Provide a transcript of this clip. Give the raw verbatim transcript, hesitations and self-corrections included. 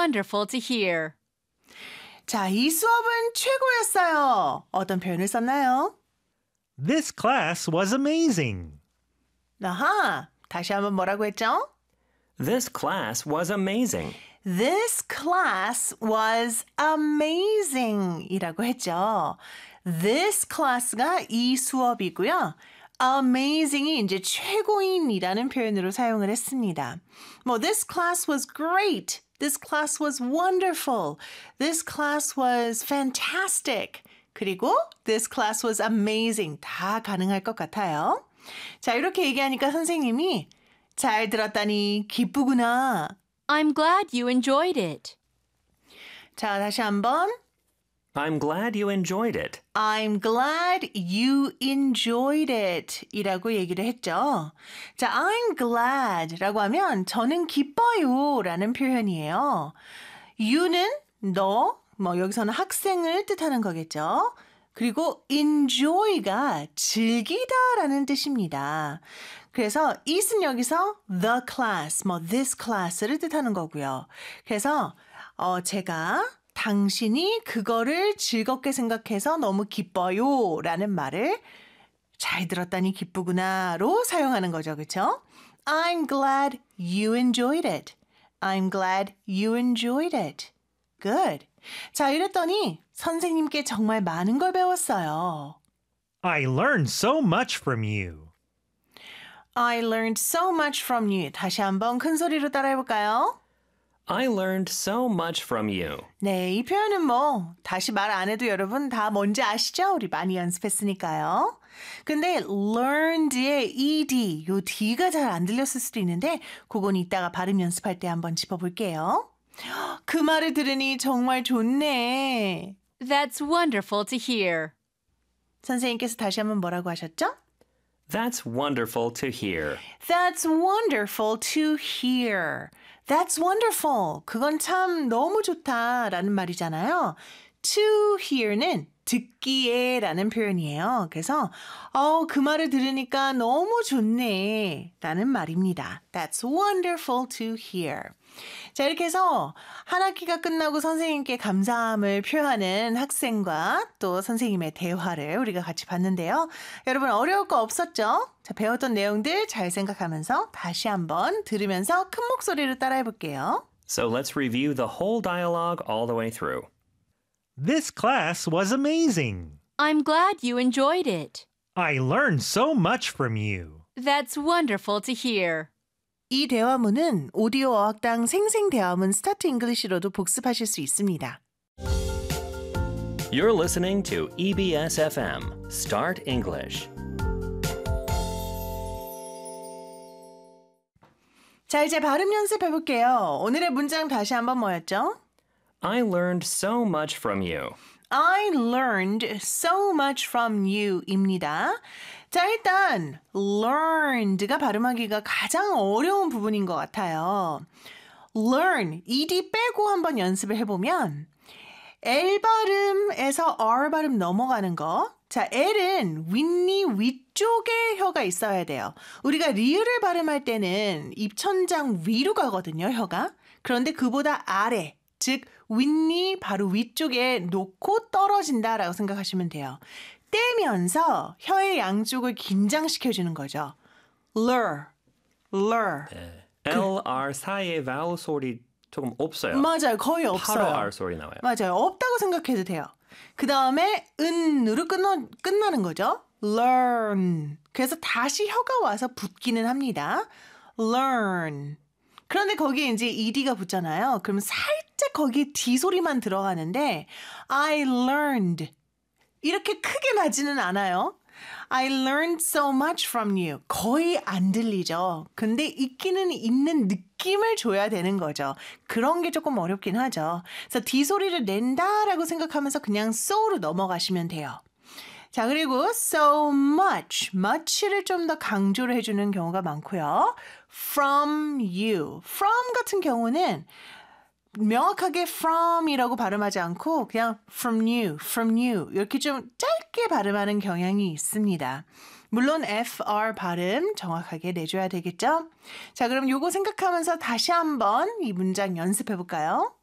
wonderful to hear. 자, 이 수업은 최고였어요. 어떤 표현을 썼나요? This class was amazing. 아하, 다시 한번 뭐라고 했죠? This class was amazing. This class was amazing 이라고 했죠. This class가 이 수업이고요. amazing이 이제 최고인이라는 표현으로 사용을 했습니다. 뭐 this class was great. This class was wonderful. This class was fantastic. 그리고 this class was amazing. 다 가능할 것 같아요. 자, 이렇게 얘기하니까 선생님이 잘 들었다니 기쁘구나. I'm glad you enjoyed it. 자, 다시 한번. I'm glad you enjoyed it. I'm glad you enjoyed it 이라고 얘기를 했죠. 자, I'm glad 라고 하면 저는 기뻐요 라는 표현이에요. you는 너, 뭐 여기서는 학생을 뜻하는 거겠죠. 그리고 enjoy가 즐기다 라는 뜻입니다. 그래서 it은 여기서 the class, 뭐 this class를 뜻하는 거고요. 그래서 어, 제가 당신이 그거를 즐겁게 생각해서 너무 기뻐요 라는 말을 잘 들었다니 기쁘구나로 사용하는 거죠. 그렇죠? I'm glad you enjoyed it. I'm glad you enjoyed it. Good. 자, 이랬더니 선생님께 정말 많은 걸 배웠어요. I learned so much from you. I learned so much from you. 다시 한번 큰 소리로 따라해볼까요? I learned so much from you. 네, 이 표현은 뭐 다시 말 안 해도 여러분 다 뭔지 아시죠? 우리 많이 연습했으니까요. 근데 learned의 ed, 요 d가 잘 안 들렸을 수도 있는데 그건 이따가 발음 연습할 때 한번 짚어볼게요. 그 말을 들으니 정말 좋네. That's wonderful to hear. 선생님께서 다시 한번 뭐라고 하셨죠? That's wonderful to hear. That's wonderful to hear. That's wonderful. 그건 참 너무 좋다라는 말이잖아요. To hear는 듣기에 라는 표현이에요. 그래서 어, 그 말을 들으니까 너무 좋네 라는 말입니다. That's wonderful to hear. 자, 이렇게 해서 한 학기가 끝나고 선생님께 감사함을 표하는 학생과 또 선생님의 대화를 우리가 같이 봤는데요. 여러분 어려울 거 없었죠? 자, 배웠던 내용들 잘 생각하면서 다시 한번 들으면서 큰 목소리로 따라해 볼게요. So let's review the whole dialogue all the way through. This class was amazing. I'm glad you enjoyed it. I learned so much from you. That's wonderful to hear. 이 대화문은 오디오 어학당 생생대화문 스타트 잉글리시로도 복습하실 수 있습니다. You're listening to E B S F M, Start English. 자, 이제 발음 연습해 볼게요. 오늘의 문장 다시 한번 뭐였죠? I learned so much from you. I learned so much from you 입니다. 자, 일단 learned가 발음하기가 가장 어려운 부분인 것 같아요. learn, ed 빼고 한번 연습을 해보면 L 발음에서 R 발음 넘어가는 거. 자, L은 윗니 위쪽에 혀가 있어야 돼요. 우리가 리을을 발음할 때는 입천장 위로 가거든요, 혀가. 그런데 그보다 아래, 즉 윗니 바로 위쪽에 놓고 떨어진다라고 생각하시면 돼요. 떼면서 혀의 양쪽을 긴장시켜주는 거죠. lur, lur. 네. L, R 사이에 vowel 소리 조금 없어요. 맞아요. 거의 없어요. 바로 R 소리 나와요. 맞아요. 없다고 생각해도 돼요. 그 다음에 은으로 끝나, 끝나는 거죠. learn. 그래서 다시 혀가 와서 붙기는 합니다. learn. 그런데 거기에 이제 ed가 붙잖아요. 그럼 살짝 거기에 D 소리만 들어가는데 I learned. 이렇게 크게 나지는 않아요. I learned so much from you. 거의 안 들리죠. 근데 있기는 있는 느낌을 줘야 되는 거죠. 그런 게 조금 어렵긴 하죠. 그래서 D 소리를 낸다라고 생각하면서 그냥 so로 넘어가시면 돼요. 자, 그리고 so much, much를 좀 더 강조를 해주는 경우가 많고요. from you. from 같은 경우는 명확하게 from이라고 발음하지 않고 그냥 from you, from you 이렇게 좀 짧게 발음하는 경향이 있습니다. 물론 에프알 발음 정확하게 내줘야 되겠죠? 자, 그럼 요거 생각하면서 다시 한번 이 문장 연습해 볼까요?